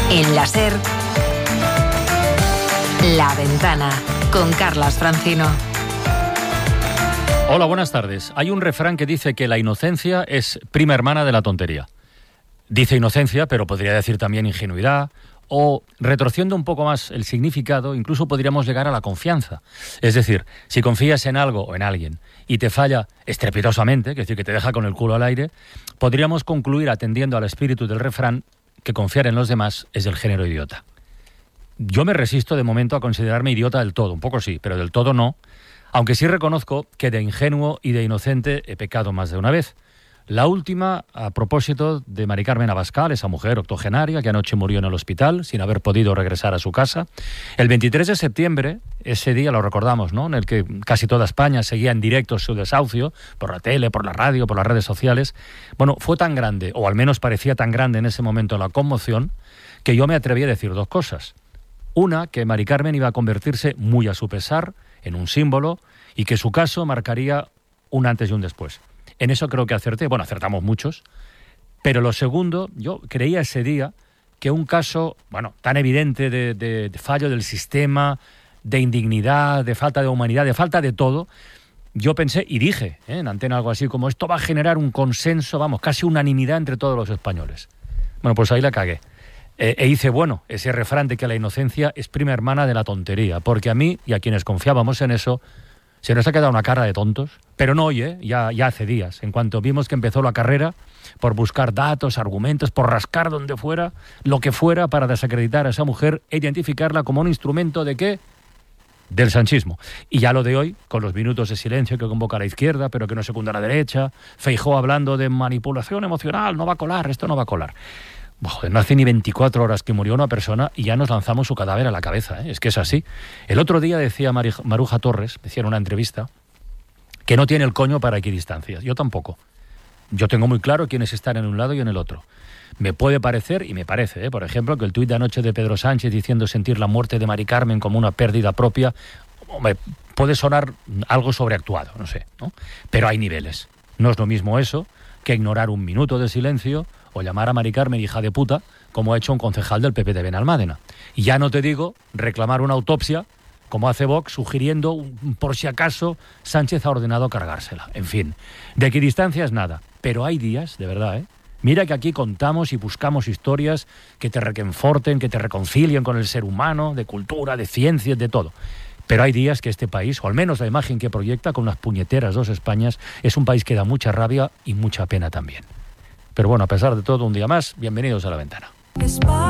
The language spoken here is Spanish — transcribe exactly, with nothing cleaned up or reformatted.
En la SER, La Ventana, con Carlas Francino. Hola, buenas tardes. Hay un refrán que dice que la inocencia es prima hermana de la tontería. Dice inocencia, pero podría decir también ingenuidad, o, retorciendo un poco más el significado, incluso podríamos llegar a la confianza. Es decir, si confías en algo o en alguien y te falla estrepitosamente, es decir, que te deja con el culo al aire, podríamos concluir, atendiendo al espíritu del refrán, que confiar en los demás es del género idiota. Yo me resisto de momento a considerarme idiota del todo, un poco sí, pero del todo no, aunque sí reconozco que de ingenuo y de inocente he pecado más de una vez. La última, a propósito de Mari Carmen Abascal, esa mujer octogenaria que anoche murió en el hospital sin haber podido regresar a su casa. El veintitrés de septiembre, ese día lo recordamos, ¿no?, en el que casi toda España seguía en directo su desahucio, por la tele, por la radio, por las redes sociales. Bueno, fue tan grande, o al menos parecía tan grande en ese momento la conmoción, que yo me atreví a decir dos cosas. Una, que Mari Carmen iba a convertirse, muy a su pesar, en un símbolo, y que su caso marcaría un antes y un después. En eso creo que acerté. Bueno, acertamos muchos. Pero lo segundo, yo creía ese día que un caso, bueno, tan evidente de, de, de fallo del sistema, de indignidad, de falta de humanidad, de falta de todo, yo pensé y dije, ¿eh?, en antena algo así como, esto va a generar un consenso, vamos, casi unanimidad entre todos los españoles. Bueno, pues ahí la cagué. Eh, e hice, bueno, ese refrán de que la inocencia es prima hermana de la tontería, porque a mí y a quienes confiábamos en eso, se nos ha quedado una cara de tontos, pero no hoy, ¿eh? ya, ya hace días. En cuanto vimos que empezó la carrera, por buscar datos, argumentos, por rascar donde fuera, lo que fuera para desacreditar a esa mujer e identificarla como un instrumento de ¿qué? Del sanchismo. Y ya lo de hoy, con los minutos de silencio que convoca la izquierda, pero que no secunda la derecha, Feijóo hablando de manipulación emocional, no va a colar, esto no va a colar. Joder, no hace ni veinticuatro horas que murió una persona y ya nos lanzamos su cadáver a la cabeza, ¿eh? Es que es así. El otro día decía Mari, Maruja Torres, decía en una entrevista, que no tiene el coño para equidistancias. Yo tampoco. Yo tengo muy claro quiénes están en un lado y en el otro. Me puede parecer, y me parece, ¿eh?, por ejemplo, que el tuit de anoche de Pedro Sánchez diciendo sentir la muerte de Mari Carmen como una pérdida propia, hombre, puede sonar algo sobreactuado, no sé, ¿no? Pero hay niveles. No es lo mismo eso que ignorar un minuto de silencio o llamar a Mari Carmen hija de puta, como ha hecho un concejal del P P de Benalmádena. Y ya no te digo reclamar una autopsia, como hace Vox, sugiriendo, por si acaso, Sánchez ha ordenado cargársela. En fin, de equidistancia es nada. Pero hay días, de verdad, ¿eh? Mira que aquí contamos y buscamos historias que te reconforten, que te reconcilien con el ser humano, de cultura, de ciencias, de todo. Pero hay días que este país, o al menos la imagen que proyecta con unas puñeteras dos Españas, es un país que da mucha rabia y mucha pena también. Pero bueno, a pesar de todo, un día más, bienvenidos a La Ventana.